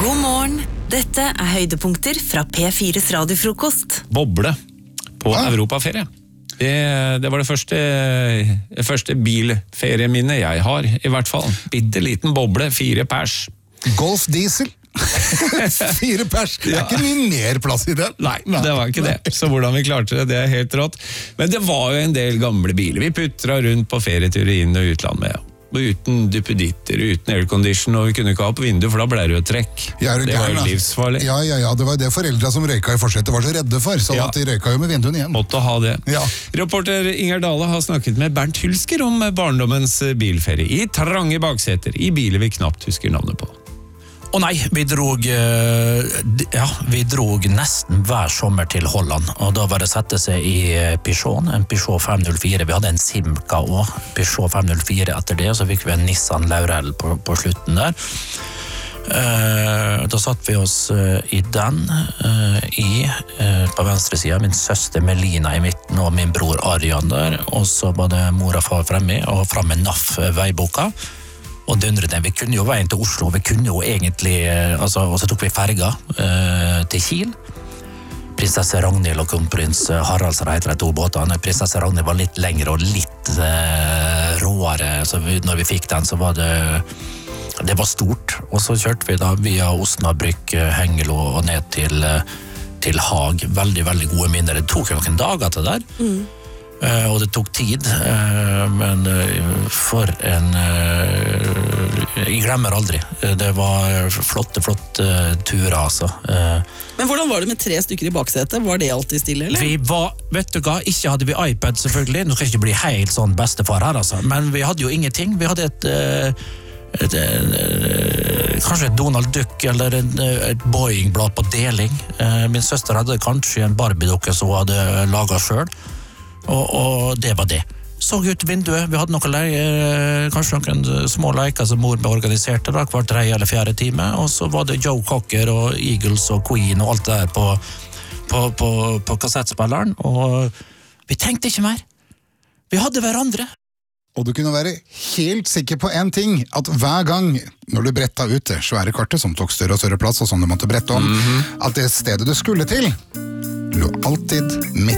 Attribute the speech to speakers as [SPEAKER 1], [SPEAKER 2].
[SPEAKER 1] God morgen, dette høydepunkter fra P4's radiofrokost.
[SPEAKER 2] Boble på Europaferie. Det var det første bilferieminnet jeg har, i hvert fall. Bitteliten boble, 4 pers.
[SPEAKER 3] Golf diesel. 4 pers. Det ikke mye mer plass i den.
[SPEAKER 2] Nei, det var ikke det. Så hvordan vi klarte det, det helt rått. Men det var jo en del gamle biler. Vi puttra rundt på ferieturer inn og utland med. Og uten duppeditter, uten aircondition, og vi kunne ikke ha på vinduet, for da ble det jo trekk. Det var jo livsfarlig.
[SPEAKER 3] Ja, det var det foreldre som røyka i forsetet var så redde for, så at de røyka jo med vinduene igjen.
[SPEAKER 2] Måtte ha det.
[SPEAKER 3] Ja.
[SPEAKER 2] Reporter Inger Dale har snakket med Bernt Hulsker om barndommens bilferie i trange bakseter, i biler vi knapt husker navnet på.
[SPEAKER 4] Å nei, vi drog nesten hver sommer til Holland, og da var det sette seg i Peugeot, en Peugeot 504. Vi hadde en Simca også, Peugeot 504 etter det, så fikk vi en Nissan Laurel på slutten der. Da satt vi oss i den, på venstre siden, min søster Melina i midten, og min bror Arjan der, og så var det mor og far fremme, og fremme NAF veiboka. Og dundrede, vi kunne jo veien til Oslo, vi kunne jo egentlig, og så tok vi ferga til Kiel. Prinsesse Ragnhild og kronprins Harald, så heter de 2 båtene. Prinsesse Ragnhild var litt lengre og litt råere, så når vi fikk den så var det var stort. Og så kjørte vi da via Osnabrück, Hengelo og ned til Haag. Veldig, veldig gode minner. Det tok jo noen dager til der. Og det tok tid, men for en jeg glemmer aldri. Det var flotte turer, altså.
[SPEAKER 5] Men hvordan var det med 3 stykker i baksetet? Var det alltid stille, eller?
[SPEAKER 4] Vi var, vet du hva, ikke hadde vi iPad selvfølgelig. Nå skal jeg ikke bli helt sånn bestefar her, altså. Men vi hadde jo ingenting. Vi hadde kanskje et Donald Duck eller et Boeing-blad på deling. Min søster hadde kanskje en Barbie-dukke som hun hadde laget selv. Og det var det. Så ut vinduet, vi hadde kanskje noen små leker som mor organiserte da, hver 3. eller 4. time, og så var det Joe Cocker og Eagles og Queen og alt det der på kassettspilleren, og vi tenkte ikke mer. Vi hadde hverandre.
[SPEAKER 3] Og du kunne være helt sikker på en ting, at hver gang når du bretta ut det svære kartet som tok større og større plass og sånn du måtte brette om, at det stedet du skulle til lå alltid midt